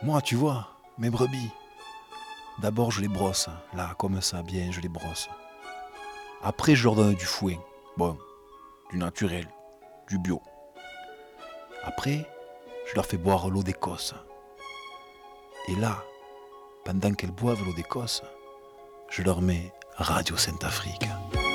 Moi, tu vois, mes brebis, d'abord je les brosse, là, comme ça, bien, je les brosse. Après, je leur donne du foin. Bon, du naturel, du bio. Après, je leur fais boire l'eau d'Écosse. Et là, pendant qu'elles boivent l'eau d'Écosse, je leur mets Radio Sainte-Afrique.